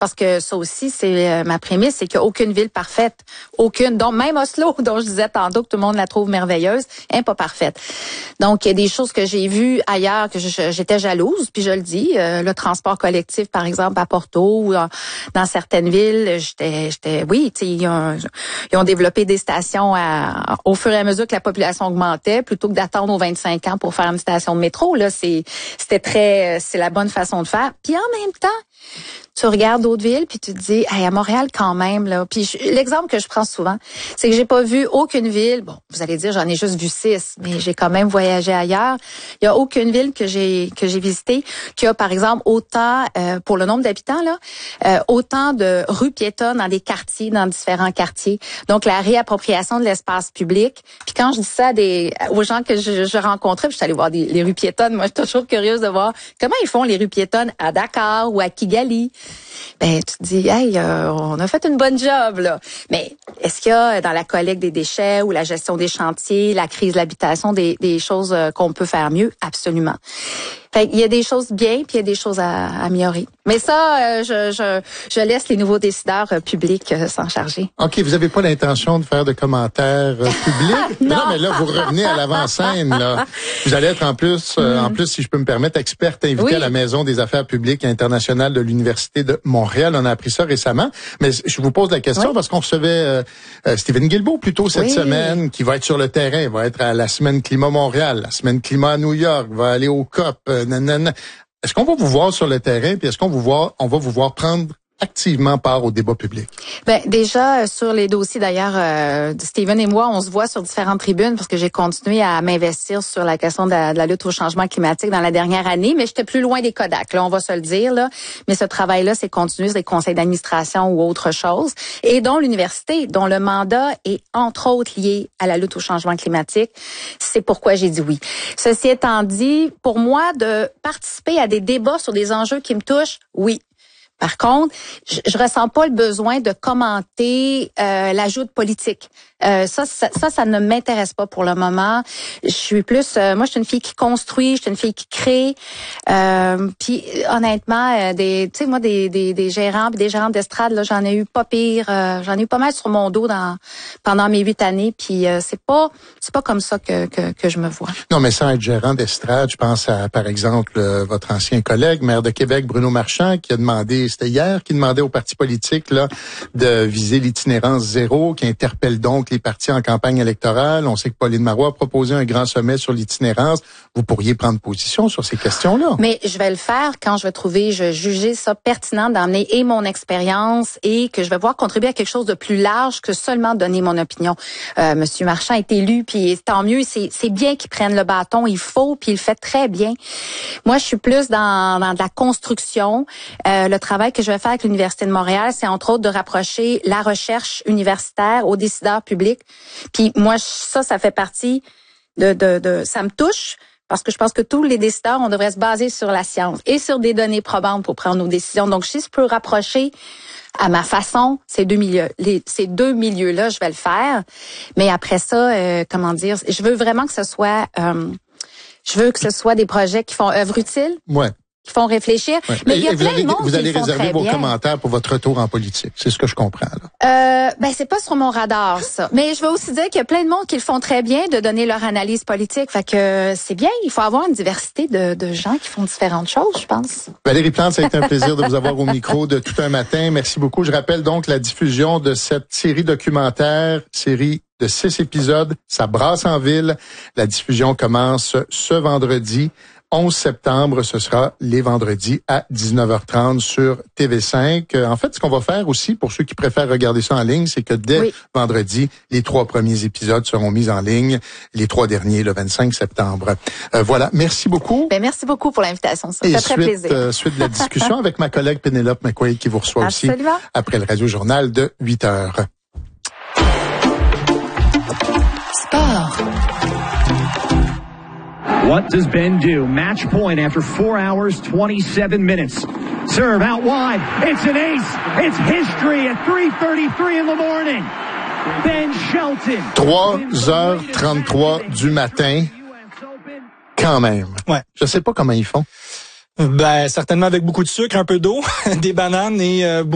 Parce que ça aussi, c'est ma prémisse, c'est qu'il n'y a aucune ville parfaite. Aucune. Donc, même Oslo, dont je disais tantôt que tout le monde la trouve merveilleuse, elle n'est pas parfaite. Donc, il y a des choses que j'ai vues ailleurs que j'étais jalouse, puis je le dis. Le transport collectif, par exemple, à Porto ou dans certaines villes, oui, tu sais, ils ont développé des stations au fur et à mesure que la population augmentait, plutôt que d'attendre aux 25 ans pour faire une station de métro. Là, c'est la bonne façon de faire. Puis en même temps, tu regardes d'autres villes puis tu te dis, hey, à Montréal quand même là. Puis l'exemple que je prends souvent, c'est que j'ai pas vu aucune ville. Bon, vous allez dire, j'en ai juste vu 6, mais j'ai quand même voyagé ailleurs. Il y a aucune ville que j'ai visitée qui a, par exemple, autant pour le nombre d'habitants là, autant de rues piétonnes dans des quartiers, dans différents quartiers. Donc la réappropriation de l'espace public. Puis quand je dis ça aux gens que je rencontrais, puis je suis allée voir les rues piétonnes. Moi, je suis toujours curieuse de voir comment ils font les rues piétonnes à Dakar ou à Kigali. Ben tu te dis, hey, on a fait une bonne job là. Mais est-ce qu'il y a dans la collecte des déchets ou la gestion des chantiers, la crise de l'habitation, des choses qu'on peut faire mieux? Absolument. Fait il y a des choses bien, puis il y a des choses à améliorer. Mais ça, je laisse les nouveaux décideurs publics s'en charger. OK, vous avez pas l'intention de faire de commentaires publics? Non, mais là, vous revenez à l'avant-scène, là. Vous allez être en plus, si je peux me permettre, experte invitée à la Maison des affaires publiques internationales de l'Université de Montréal. On a appris ça récemment. Mais je vous pose la question parce qu'on recevait Stephen Guilbeault plus tôt cette semaine, qui va être sur le terrain. Il va être à la Semaine Climat Montréal, la Semaine Climat à New York, va aller au COP, Est-ce qu'on va vous voir sur le terrain, puis est-ce qu'on va vous voir prendre activement part au débat public? Ben déjà sur les dossiers d'ailleurs, Stephen et moi, on se voit sur différentes tribunes parce que j'ai continué à m'investir sur la question de la lutte au changement climatique dans la dernière année, mais j'étais plus loin des Kodak, là, on va se le dire là. Mais ce travail-là, c'est continué sur des conseils d'administration ou autre chose, et dont l'université, dont le mandat est entre autres lié à la lutte au changement climatique. C'est pourquoi j'ai dit oui. Ceci étant dit, pour moi, de participer à des débats sur des enjeux qui me touchent, oui. Par contre, je ressens pas le besoin de commenter l'ajout de politique. Ça ne m'intéresse pas pour le moment. Je suis plus, moi, je suis une fille qui construit, je suis une fille qui crée. Puis honnêtement, tu sais, moi, des gérants, puis des gérantes d'estrade, là, j'en ai eu pas pire. J'en ai eu pas mal sur mon dos pendant mes 8 années. Puis c'est pas comme ça que je me vois. Non, mais sans être gérant d'estrade, je pense à, par exemple, votre ancien collègue, maire de Québec, Bruno Marchand, qui a demandé, c'était hier, qui demandait aux partis politiques là de viser l'itinérance zéro, qui interpelle donc les partis en campagne électorale. On sait que Pauline Marois a proposé un grand sommet sur l'itinérance. Vous pourriez prendre position sur ces questions-là. Mais je vais le faire quand je vais juger ça pertinent d'emmener et mon expérience et que je vais pouvoir contribuer à quelque chose de plus large que seulement donner mon opinion. Monsieur Marchand est élu, puis tant mieux, c'est bien qu'il prenne le bâton, il faut, puis il le fait très bien. Moi, je suis plus dans de la construction. Le travail que je vais faire avec l'Université de Montréal, c'est entre autres de rapprocher la recherche universitaire aux décideurs publics. Puis moi, ça fait partie de ça me touche parce que je pense que tous les décideurs, on devrait se baser sur la science et sur des données probantes pour prendre nos décisions. Donc, si je peux rapprocher à ma façon ces deux milieux-là, je vais le faire. Mais après ça, je veux vraiment que ce soit des projets qui font œuvre utile. Ouais. Qui font réfléchir. Ouais. Mais il y a plein de monde vous allez qui le font réserver très vos bien. commentaires pour votre retour en politique. C'est ce que je comprends, là. C'est pas sur mon radar, ça. Mais je veux aussi dire qu'il y a plein de monde qui le font très bien de donner leur analyse politique. Fait que c'est bien. Il faut avoir une diversité de gens qui font différentes choses, je pense. Valérie Plante, ça a été un plaisir de vous avoir au micro de Tout un matin. Merci beaucoup. Je rappelle donc la diffusion de cette série documentaire, série de 6 épisodes. Ça brasse en ville. La diffusion commence ce vendredi. 11 septembre, ce sera les vendredis à 19h30 sur TV5. En fait, ce qu'on va faire aussi, pour ceux qui préfèrent regarder ça en ligne, c'est que dès vendredi, les 3 premiers épisodes seront mis en ligne, les 3 derniers le 25 septembre. Voilà, merci beaucoup. Merci beaucoup pour l'invitation, ça fait très plaisir. Suite de la discussion avec ma collègue Pénélope McQuaid qui vous reçoit aussi après le Radio-Journal de 8h. Sport. What does Ben do? Match point after 4 hours, 27 minutes. Serve out wide. It's an ace. It's history at 3:33 in the morning. Ben Shelton. 3h33 du matin. Quand même. Ouais. Je sais pas comment ils font. Certainement avec beaucoup de sucre, un peu d'eau, des bananes et